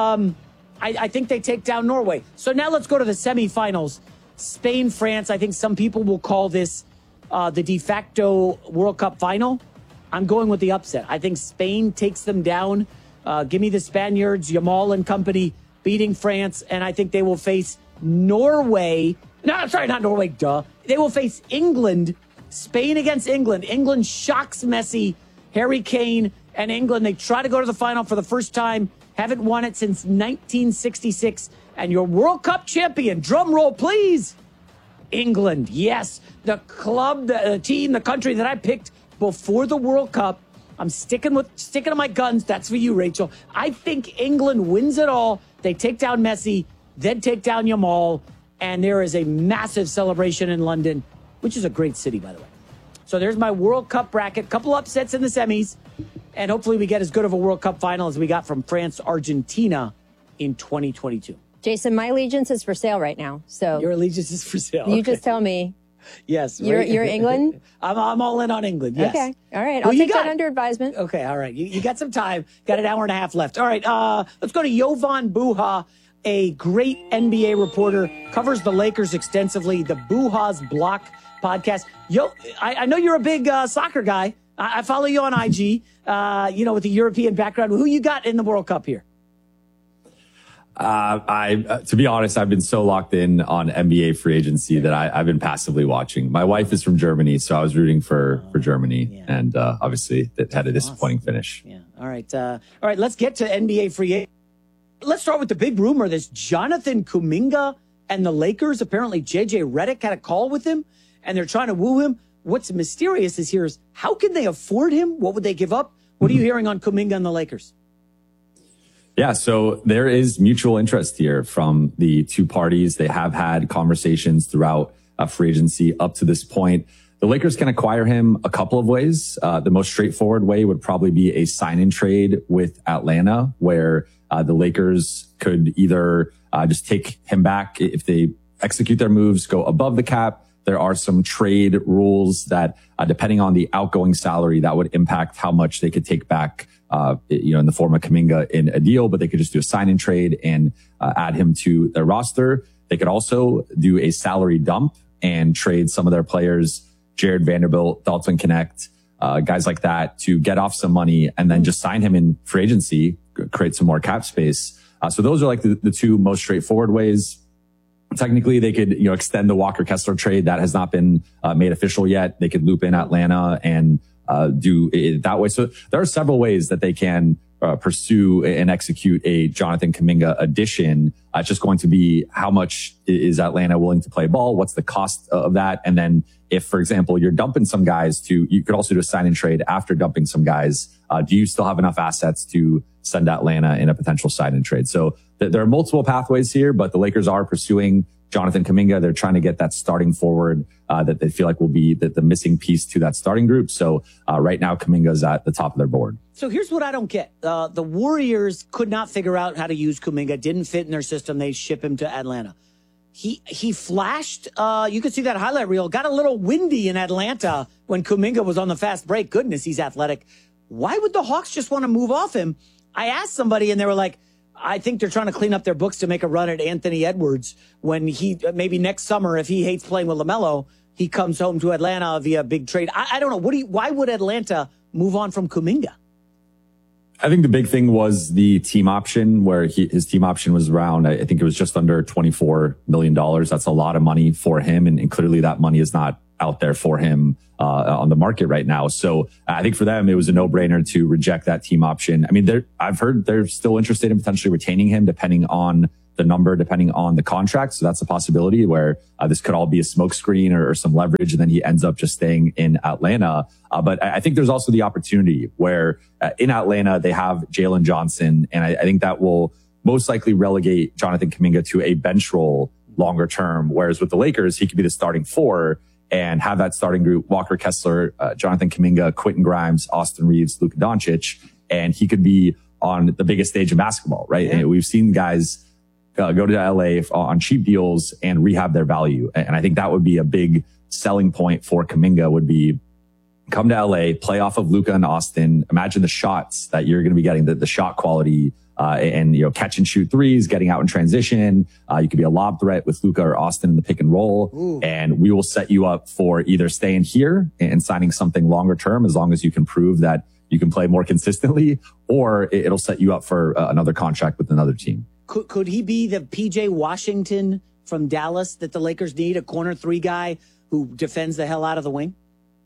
I think they take down Norway. So now let's go to the semifinals. Spain, France. I think some people will call this the de facto World Cup final. I'm going with the upset. I think Spain takes them down. Give me the Spaniards, Yamal and company beating France, and I think they will face Norway. No, sorry, not Norway, duh. They will face England. Spain against England. England shocks Messi, Harry Kane, and England. They try to go to the final for the first time. Haven't won it since 1966. And your World Cup champion, drum roll, please. England, yes. The club, the team, the country that I picked before the World Cup. I'm sticking to my guns. That's for you, Rachel. I think England wins it all. They take down Messi, then take down Yamal, and there is a massive celebration in London, which is a great city, by the way. So there's my World Cup bracket. Couple upsets in the semis, and hopefully we get as good of a World Cup final as we got from France, Argentina in 2022. Jason, my allegiance is for sale right now. So your allegiance is for sale. You just tell me. Yes. You're England? I'm all in on England, yes. Okay. All right. I'll take that under advisement. Okay. All right. You got some time. Got an hour and a half left. All right. Let's go to Jovan Buha, a great NBA reporter, covers the Lakers extensively, the Buha's Block podcast. I know you're a big soccer guy. I follow you on IG, with the European background. Who you got in the World Cup here? To be honest, I've been so locked in on NBA free agency that I've been passively watching. My wife is from Germany, so I was rooting for Germany, and obviously it had a disappointing finish. Yeah. All right. Let's get to NBA free agency. Let's start with the big rumor. This Jonathan Kuminga and the Lakers. Apparently, JJ Redick had a call with him, and they're trying to woo him. What's mysterious is how can they afford him? What would they give up? What are you hearing on Kuminga and the Lakers? Yeah, so there is mutual interest here from the two parties. They have had conversations throughout free agency up to this point. The Lakers can acquire him a couple of ways. The most straightforward way would probably be a sign-in trade with Atlanta, where the Lakers could either just take him back if they execute their moves, go above the cap. There are some trade rules that, depending on the outgoing salary, that would impact how much they could take back in the form of Kuminga in a deal, but they could just do a sign-in trade and add him to their roster. They could also do a salary dump and trade some of their players, Jared Vanderbilt, Dalton Connect, guys like that, to get off some money and then just sign him in free agency, create some more cap space. So those are like the two most straightforward ways. Technically, they could extend the Walker Kessler trade. That has not been made official yet. They could loop in Atlanta and do it that way. So there are several ways that they can pursue and execute a Jonathan Kuminga addition. It's just going to be how much is Atlanta willing to play ball? What's the cost of that? And then if, for example, you're dumping some guys you could also do a sign and trade after dumping some guys. Do you still have enough assets to send Atlanta in a potential sign and trade? So there are multiple pathways here, but the Lakers are pursuing Jonathan Kuminga. They're trying to get that starting forward that they feel like will be the missing piece to that starting group. So right now, Kuminga's at the top of their board. So here's what I don't get. The Warriors could not figure out how to use Kuminga. Didn't fit in their system. They ship him to Atlanta. He flashed. You could see that highlight reel. Got a little windy in Atlanta when Kuminga was on the fast break. Goodness, he's athletic. Why would the Hawks just want to move off him? I asked somebody and they were like, I think they're trying to clean up their books to make a run at Anthony Edwards when he, maybe next summer, if he hates playing with LaMelo, he comes home to Atlanta via big trade. I don't know. Why would Atlanta move on from Kuminga? I think the big thing was the team option, where his team option was around, I think it was just under $24 million. That's a lot of money for him. And clearly that money is not out there for him on the market right now. So I think for them, it was a no-brainer to reject that team option. I mean, I've heard they're still interested in potentially retaining him depending on the number, depending on the contract. So that's a possibility where this could all be a smokescreen or some leverage, and then he ends up just staying in Atlanta. But I think there's also the opportunity where in Atlanta, they have Jalen Johnson, and I think that will most likely relegate Jonathan Kuminga to a bench role longer term. Whereas with the Lakers, he could be the starting four and have that starting group: Walker Kessler, Jonathan Kuminga, Quentin Grimes, Austin Reeves, Luka Doncic, and he could be on the biggest stage of basketball, right? Yeah. And we've seen guys go to LA on cheap deals and rehab their value. And I think that would be a big selling point for Kuminga, would be come to LA, play off of Luka and Austin. Imagine the shots that you're going to be getting, the shot quality, and, catch and shoot threes, getting out in transition. You could be a lob threat with Luka or Austin in the pick and roll. Ooh. And we will set you up for either staying here and signing something longer term, as long as you can prove that you can play more consistently, or it'll set you up for another contract with another team. Could he be the PJ Washington from Dallas that the Lakers need, a corner three guy who defends the hell out of the wing?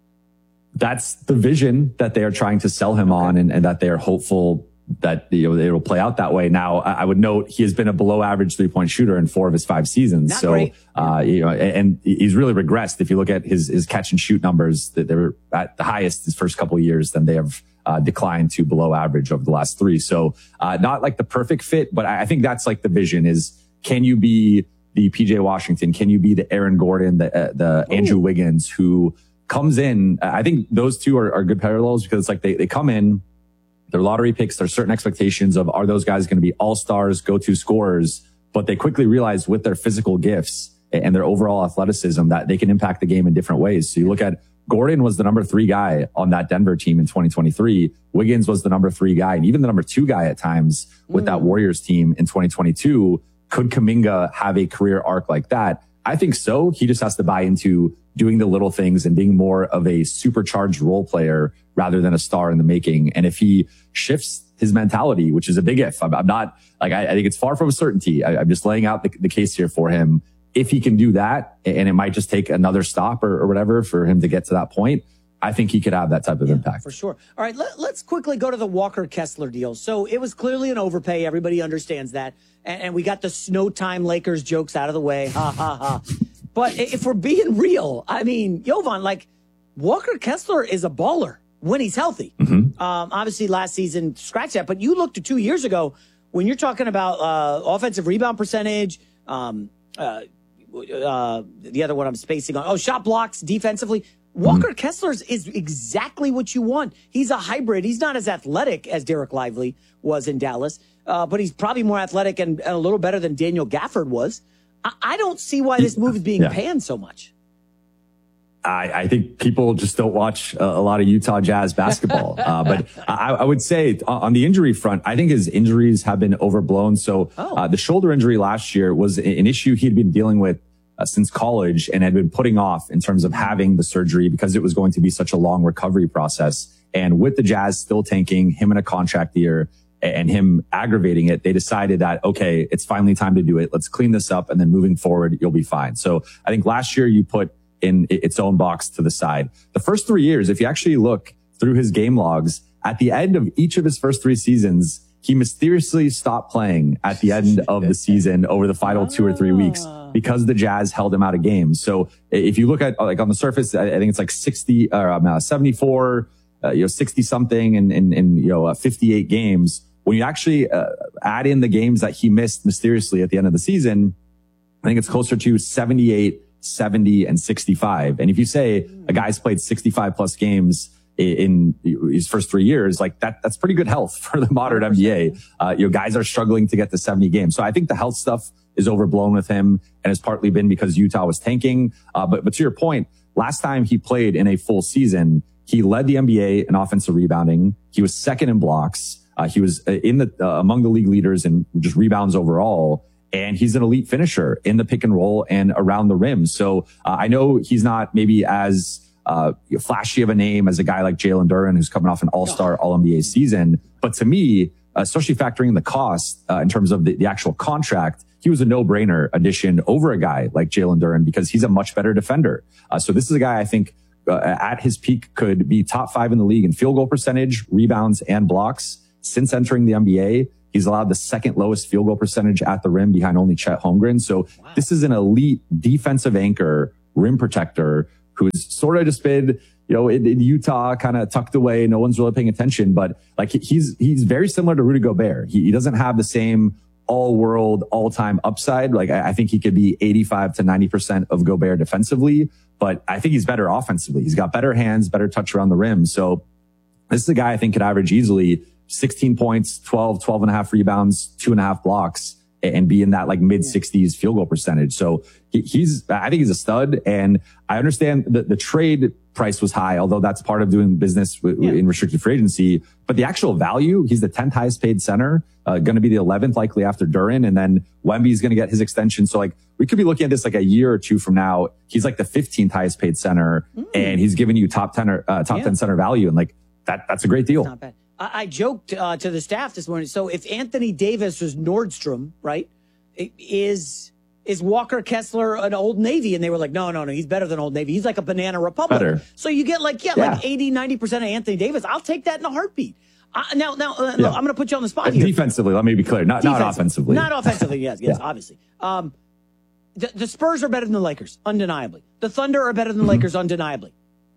That's the vision that they are trying to sell him on, and that they are hopeful that it'll play out that way. Now, I would note he has been a below average 3-point shooter in 4 of his 5 seasons. Not great. And he's really regressed. If you look at his catch and shoot numbers, that they were at the highest his first couple of years, then they have declined to below average over the last 3. So not like the perfect fit, but I think that's like the vision is, can you be the PJ Washington? Can you be the Aaron Gordon, the Andrew Wiggins, who comes in? I think those two are good parallels, because it's like they come in, they're lottery picks. There's certain expectations of, are those guys going to be all-stars, go-to scorers? But they quickly realize with their physical gifts and their overall athleticism that they can impact the game in different ways. So you look at Gordon was the number 3 guy on that Denver team in 2023. Wiggins was the number 3 guy, and even the number 2 guy at times with that Warriors team in 2022. Could Kuminga have a career arc like that? I think so. He just has to buy into doing the little things and being more of a supercharged role player rather than a star in the making. And if he shifts his mentality, which is a big if, I'm not like, I think it's far from a certainty. I'm just laying out the case here for him. If he can do that, and it might just take another stop or whatever for him to get to that point, I think he could have that type of impact. For sure. All right, let's quickly go to the Walker Kessler deal. So it was clearly an overpay. Everybody understands that. And we got the snow time Lakers jokes out of the way. Ha, ha, ha. But if we're being real, I mean, Jovan, like, Walker Kessler is a baller when he's healthy. Mm-hmm. Obviously, last season, scratch that. But you looked at 2 years ago, when you're talking about offensive rebound percentage, the other one I'm spacing on, shot blocks defensively. Walker Kessler is exactly what you want. He's a hybrid. He's not as athletic as Derek Lively was in Dallas, but he's probably more athletic and a little better than Daniel Gafford was. I don't see why this move is being panned so much. I think people just don't watch a lot of Utah Jazz basketball. But I would say on the injury front, I think his injuries have been overblown. So the shoulder injury last year was an issue he had been dealing with since college and had been putting off in terms of having the surgery because it was going to be such a long recovery process. And with the Jazz still tanking, him in a contract year, and him aggravating it, they decided that, okay, it's finally time to do it. Let's clean this up. And then moving forward, you'll be fine. So I think last year you put in its own box to the side. The first 3 years, if you actually look through his game logs, at the end of each of his first 3 seasons, he mysteriously stopped playing at the end of the season over the final 2 or 3 weeks because the Jazz held him out of games. So if you look at, like, on the surface, I think it's like 60 or 74, 60 something and 58 games. When you actually add in the games that he missed mysteriously at the end of the season, I think it's closer to 78, 70, and 65. And if you say a guy's played 65 plus games in his first 3 years, like that's pretty good health for the modern NBA. Guys are struggling to get to 70 games. So I think the health stuff is overblown with him and has partly been because Utah was tanking. But to your point, last time he played in a full season, he led the NBA in offensive rebounding. He was second in blocks. He was in the among the league leaders in just rebounds overall. And he's an elite finisher in the pick and roll and around the rim. So I know he's not maybe as flashy of a name as a guy like Jalen Duren, who's coming off an all-star, all-NBA season. But to me, especially factoring in the cost in terms of the actual contract, he was a no-brainer addition over a guy like Jalen Duren because he's a much better defender. So this is a guy I think at his peak could be top 5 in the league in field goal percentage, rebounds, and blocks. Since entering the NBA, he's allowed the second lowest field goal percentage at the rim behind only Chet Holmgren. So this is an elite defensive anchor, rim protector who's sort of just been, in Utah, kind of tucked away. No one's really paying attention, but like he's very similar to Rudy Gobert. He doesn't have the same all world, all time upside. Like I think he could be 85 to 90% of Gobert defensively, but I think he's better offensively. He's got better hands, better touch around the rim. So this is a guy I think could average easily 16 points, 12 and a half rebounds, 2.5 blocks, and be in that like mid 60s field goal percentage. So I think he's a stud. And I understand that the trade price was high, although that's part of doing business in restricted free agency. But the actual value, he's the 10th highest paid center, going to be the 11th likely after Duren. And then Wemby's going to get his extension. So like we could be looking at this like a year or two from now. He's like the 15th highest paid center and he's giving you top 10 center value. And like that's a great deal. Not bad. I joked to the staff this morning. So if Anthony Davis was Nordstrom, right, is Walker Kessler an Old Navy? And they were like, no, he's better than Old Navy. He's like a Banana Republic. Better. So you get like 80, 90% of Anthony Davis. I'll take that in a heartbeat. Now, I'm going to put you on the spot here. Defensively, let me be clear. Not offensively. Not offensively, yes, obviously. The Spurs are better than the Lakers, undeniably. The Thunder are better than the Lakers, undeniably.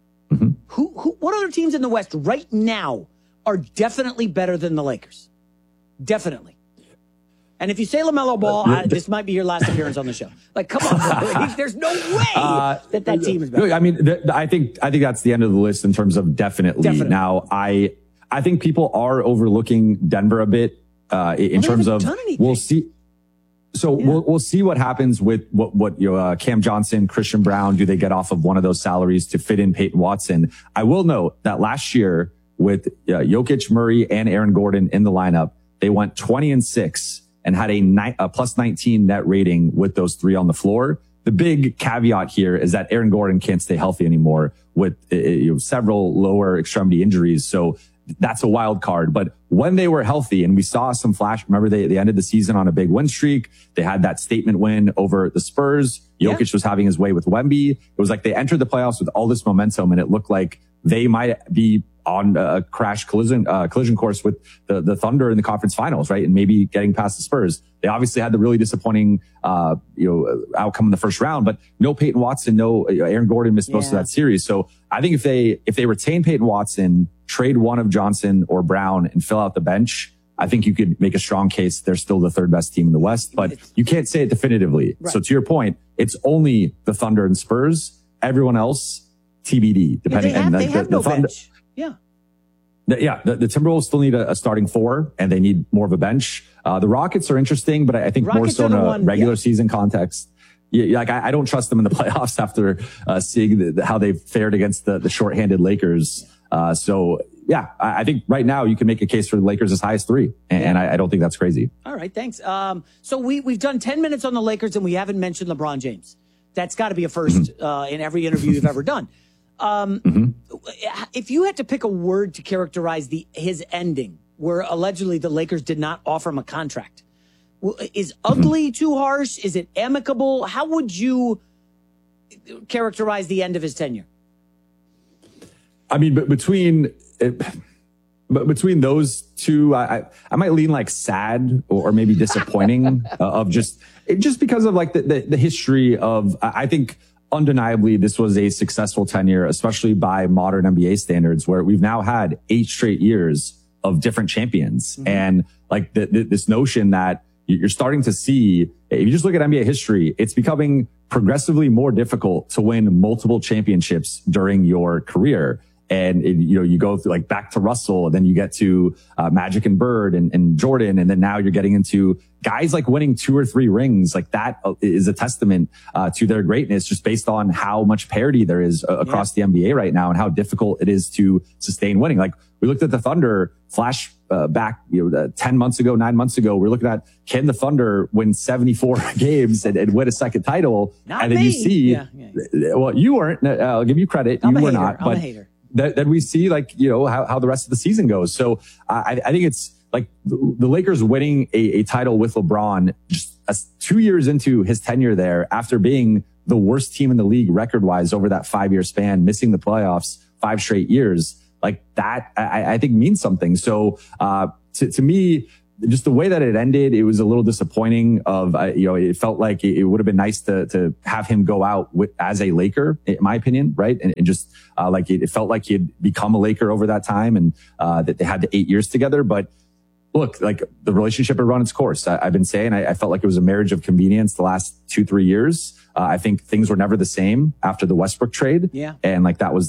What other teams in the West right now are definitely better than the Lakers? Definitely. And if you say LaMelo Ball, this might be your last appearance on the show. Like, come on, there's no way that team is better. I mean, I think that's the end of the list in terms of definitely. Now, I think people are overlooking Denver a bit in terms of we'll see. So we'll see what happens with what Cam Johnson, Christian Brown. Do they get off of one of those salaries to fit in Peyton Watson? I will note that last year, with Jokic, Murray, and Aaron Gordon in the lineup, they went 20-6 and had a plus 19 net rating with those three on the floor. The big caveat here is that Aaron Gordon can't stay healthy anymore with several lower extremity injuries. So that's a wild card. But when they were healthy and we saw some flash, remember they ended the season on a big win streak. They had that statement win over the Spurs. Jokic was having his way with Wemby. It was like they entered the playoffs with all this momentum and it looked like they might be on a crash collision course with the Thunder in the conference finals, right? And maybe getting past the Spurs. They obviously had the really disappointing, outcome in the first round, but no Peyton Watson, no Aaron Gordon missed most of that series. So I think if they retain Peyton Watson, trade one of Johnson or Brown and fill out the bench, I think you could make a strong case they're still the third best team in the West, but you can't say it definitively. Right. So to your point, it's only the Thunder and Spurs. Everyone else, TBD, depending. They have no bench. The Timberwolves still need a starting four, and they need more of a bench. The Rockets are interesting, but I think more so in a regular season context. I don't trust them in the playoffs after seeing how they've fared against the shorthanded Lakers. I think right now you can make a case for the Lakers as high as 3, and I don't think that's crazy. All right, thanks. So we've done 10 minutes on the Lakers, and we haven't mentioned LeBron James. That's got to be a first in every interview you've ever done. If you had to pick a word to characterize his ending, where allegedly the Lakers did not offer him a contract, is ugly too harsh? Is it amicable? How would you characterize the end of his tenure? I mean, but between those two, I might lean like sad or maybe disappointing of just because of like the history of, I think undeniably this was a successful tenure, especially by modern NBA standards, where we've now had 8 straight years of different champions. And like this notion that you're starting to see, if you just look at NBA history, it's becoming progressively more difficult to win multiple championships during your career. And you go through like back to Russell, and then you get to Magic and Bird and Jordan, and then now you're getting into guys like winning 2 or 3 rings. Like that is a testament to their greatness, just based on how much parity there is across the NBA right now and how difficult it is to sustain winning. Like we looked at the Thunder flash back 10 months ago, 9 months ago, we're looking at, can the Thunder win 74 games and win a second title? Not and then me. you see, Yeah. well, you weren't. I'll give you credit. I'm you a were hater. not. I'm but a hater. Then we see how the rest of the season goes. So I think it's like the Lakers winning a title with LeBron just 2 years into his tenure there, after being the worst team in the league record-wise over that 5-year span, missing the playoffs 5 straight years, like that, I think means something. So to me, just the way that it ended, it was a little disappointing. It felt like it would have been nice to have him go out as a Laker, in my opinion, right? And just it felt like he'd become a Laker over that time, and that they had the 8 years together. But look, like the relationship had run its course. I've been saying I felt like it was a marriage of convenience the last 2-3 years. I think things were never the same after the Westbrook trade. Yeah. And like that was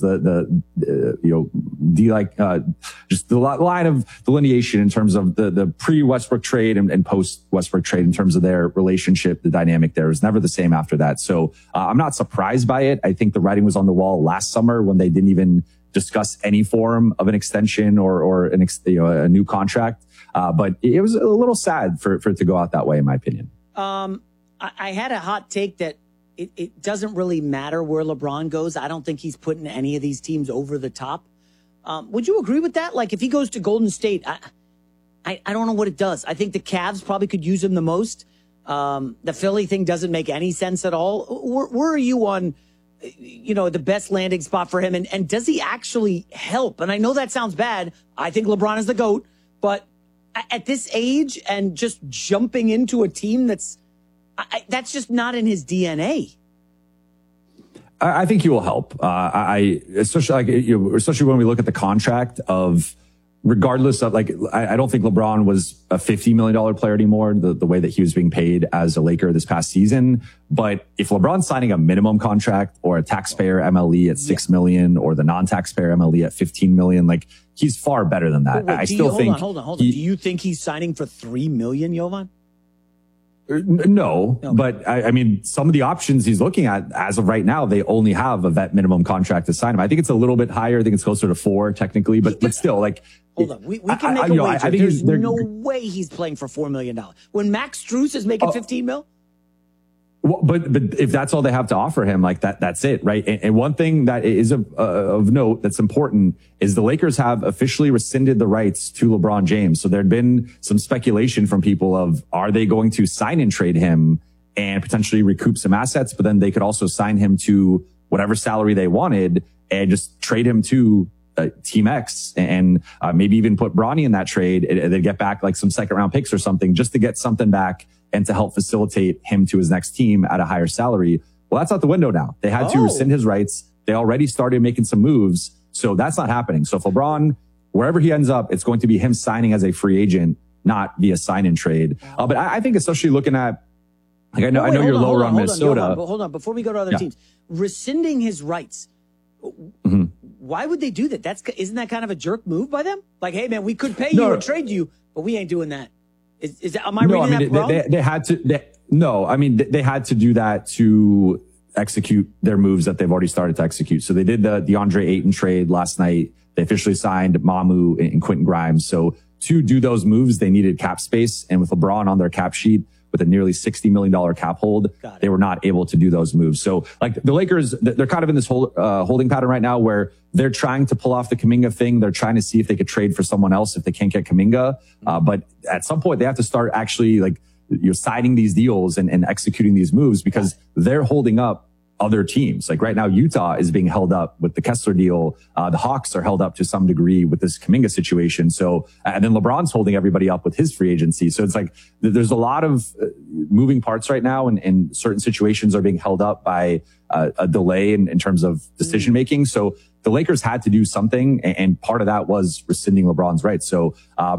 just the line of delineation in terms of the pre-Westbrook trade and post-Westbrook trade in terms of their relationship. The dynamic there was never the same after that. So I'm not surprised by it. I think the writing was on the wall last summer when they didn't even discuss any form of an extension or a new contract. But it was a little sad for it to go out that way, in my opinion. I had a hot take that it doesn't really matter where LeBron goes. I don't think he's putting any of these teams over the top. Would you agree with that? Like if he goes to Golden State, I don't know what it does. I think the Cavs probably could use him the most. The Philly thing doesn't make any sense at all. Where are you on, the best landing spot for him? And does he actually help? And I know that sounds bad. I think LeBron is the GOAT, but at this age and just jumping into a team that's just not in his DNA. I think he will help. Especially when we look at the contract of, regardless of I don't think LeBron was a $50 million player anymore, the way that he was being paid as a Laker this past season. But if LeBron's signing a minimum contract or a taxpayer MLE at $6 million or the non-taxpayer MLE at $15 million, he's far better than that. Hold on. Do you think he's signing for $3 million, Jovan? No, but I mean, some of the options he's looking at as of right now, they only have a vet minimum contract to sign him. I think it's a little bit higher. I think it's closer to 4 technically, but still, hold on. We can make a wager. There's no way he's playing for $4 million. When Max Strus is making $15 million? Well, but if that's all they have to offer him, that's it, right? And one thing that is of note that's important is the Lakers have officially rescinded the rights to LeBron James. So there'd been some speculation from people of, are they going to sign and trade him and potentially recoup some assets, but then they could also sign him to whatever salary they wanted and just trade him to Team X and maybe even put Bronny in that trade and then get back some second round picks or something just to get something back and to help facilitate him to his next team at a higher salary. Well, that's out the window now. They had to rescind his rights. They already started making some moves. So that's not happening. So if LeBron, wherever he ends up, it's going to be him signing as a free agent, not via sign and trade. But I think especially looking at, I know you're lower on Minnesota. Hold on. Before we go to other teams, rescinding his rights. Mm-hmm. Why would they do that? Isn't that kind of a jerk move by them? Like, hey man, we could pay you or trade you, but we ain't doing that. Am I reading that wrong? They had to. They had to do that to execute their moves that they've already started to execute. So they did the DeAndre Ayton trade last night. They officially signed Mamu and Quentin Grimes. So to do those moves, they needed cap space. And with LeBron on their cap sheet with a nearly $60 million cap hold, they were not able to do those moves. So the Lakers, they're kind of in this holding pattern right now where they're trying to pull off the Kuminga thing. They're trying to see if they could trade for someone else if they can't get Kuminga. But at some point they have to start actually signing these deals and executing these moves because they're holding up other teams. Right now, Utah is being held up with the Kessler deal. The Hawks are held up to some degree with this Kuminga situation. So, and then LeBron's holding everybody up with his free agency. So it's there's a lot of moving parts right now and certain situations are being held up by a delay in terms of decision making. So the Lakers had to do something. And part of that was rescinding LeBron's rights. So,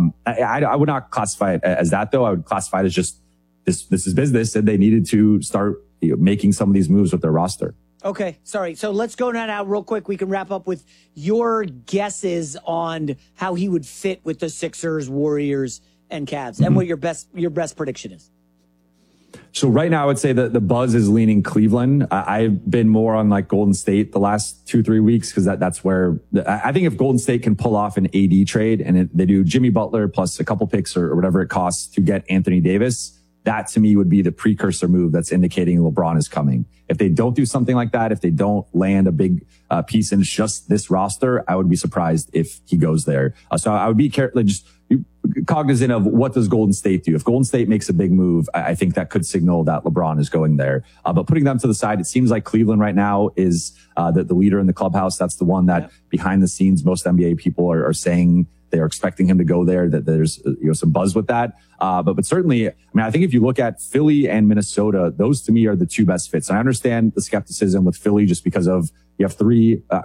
I would not classify it as that though. I would classify it as just this is business and they needed to start making some of these moves with their roster. Okay, sorry. So let's go now real quick. We can wrap up with your guesses on how he would fit with the Sixers, Warriors, and Cavs, and what your best prediction is. So right now, I would say that the buzz is leaning Cleveland. I've been more on like Golden State the last 2-3 weeks because that's where I think if Golden State can pull off an AD trade and they do Jimmy Butler plus a couple picks or whatever it costs to get Anthony Davis, that to me would be the precursor move that's indicating LeBron is coming. If they don't do something like that, if they don't land a big piece in just this roster, I would be surprised if he goes there. So I would be just cognizant of what does Golden State do. If Golden State makes a big move, I think that could signal that LeBron is going there. But putting them to the side, it seems like Cleveland right now is the leader in the clubhouse. That's the one that behind the scenes, most NBA people are saying they're expecting him to go there, that there's some buzz with that. But certainly, I mean, I think if you look at Philly and Minnesota, those to me are the two best fits. And I understand the skepticism with Philly just because of you have three